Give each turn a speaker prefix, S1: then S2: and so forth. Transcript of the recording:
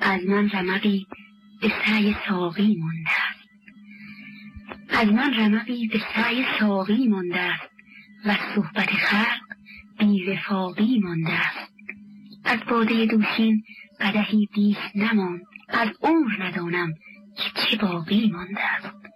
S1: از من رمقی به سعی ساقی مانده است. از من رمقی به سعی ساقی مانده است و صحبت خلق بی وفاقی مانده است. از باده دوشین قدحی بیش نماند، از عمر ندانم که چه باقی مانده است.